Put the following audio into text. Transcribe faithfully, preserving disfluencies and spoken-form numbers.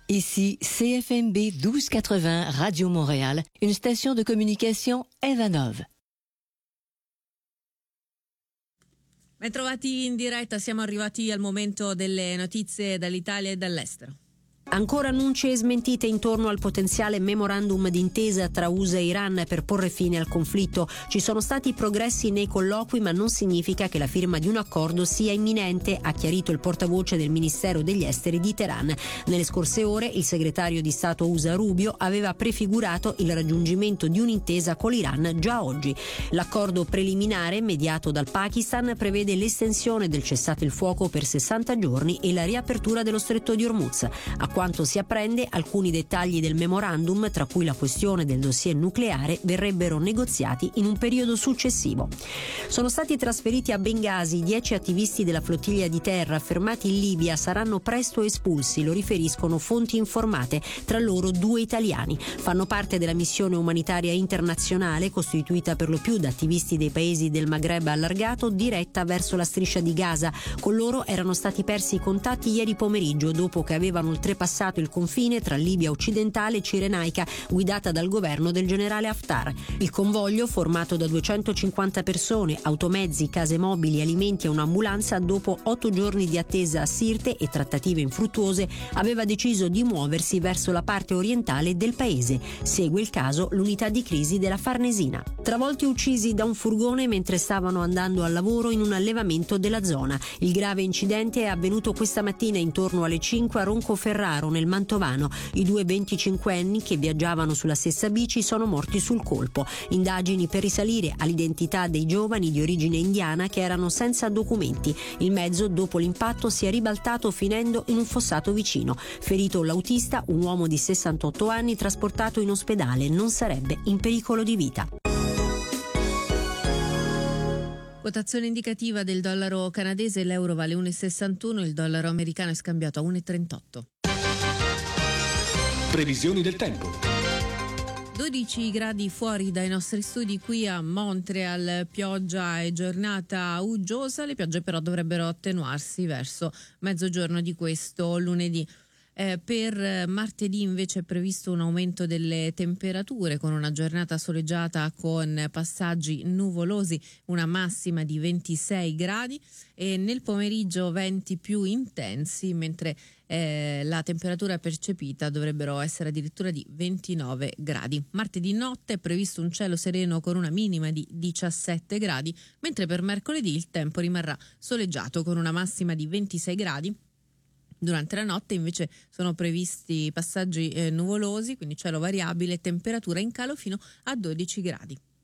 Ici C F M B douze quatre-vingts Radio Montréal, une station de communication Evanov. Bentrovati in diretta, siamo arrivati al momento delle notizie dall'Italia e dall'estero. Ancora annunci e smentite intorno al potenziale memorandum d'intesa tra U S A e Iran per porre fine al conflitto. Ci sono stati progressi nei colloqui, ma non significa che la firma di un accordo sia imminente, ha chiarito il portavoce del Ministero degli Esteri di Teheran. Nelle scorse ore il segretario di Stato U S A Rubio aveva prefigurato il raggiungimento di un'intesa con l'Iran già oggi. L'accordo preliminare, mediato dal Pakistan, prevede l'estensione del cessate il fuoco per sessanta giorni e la riapertura dello stretto di Hormuz. A quanto si apprende, alcuni dettagli del memorandum, tra cui la questione del dossier nucleare, verrebbero negoziati in un periodo successivo. Sono stati trasferiti a Bengasi dieci attivisti della flottiglia di terra fermati in Libia, saranno presto espulsi, lo riferiscono fonti informate, tra loro due italiani. Fanno parte della missione umanitaria internazionale, costituita per lo più da attivisti dei paesi del Maghreb allargato, diretta verso la striscia di Gaza. Con loro erano stati persi i contatti ieri pomeriggio, dopo che avevano oltrepassato il confine tra Libia occidentale e Cirenaica, guidata dal governo del generale Haftar. Il convoglio, formato da duecentocinquanta persone, automezzi, case mobili, alimenti e un'ambulanza, dopo otto giorni di attesa a Sirte e trattative infruttuose, aveva deciso di muoversi verso la parte orientale del paese. Segue il caso l'unità di crisi della Farnesina. Travolti e uccisi da un furgone mentre stavano andando al lavoro in un allevamento della zona. Il grave incidente è avvenuto questa mattina intorno alle cinque a Roncoferraro, nel Mantovano. I due venticinquenni che viaggiavano sulla stessa bici sono morti sul colpo. Indagini per risalire all'identità dei giovani di origine indiana che erano senza documenti. Il mezzo, dopo l'impatto, si è ribaltato finendo in un fossato vicino. Ferito l'autista, un uomo di sessantotto anni trasportato in ospedale, non sarebbe in pericolo di vita. Quotazione indicativa del dollaro canadese: l'euro vale uno virgola sessantuno, il dollaro americano è scambiato a uno virgola trentotto. Previsioni del tempo. dodici gradi fuori dai nostri studi qui a Montreal, pioggia e giornata uggiosa. Le piogge però dovrebbero attenuarsi verso mezzogiorno di questo lunedì. Eh, per martedì invece è previsto un aumento delle temperature, con una giornata soleggiata con passaggi nuvolosi, una massima di ventisei gradi, e nel pomeriggio venti più intensi, mentre eh, la temperatura percepita dovrebbero essere addirittura di ventinove gradi. Martedì notte è previsto un cielo sereno con una minima di diciassette gradi, mentre per mercoledì il tempo rimarrà soleggiato con una massima di ventisei gradi. Durante la notte invece sono previsti passaggi eh, nuvolosi, quindi cielo variabile, temperatura in calo fino a dodici gradi.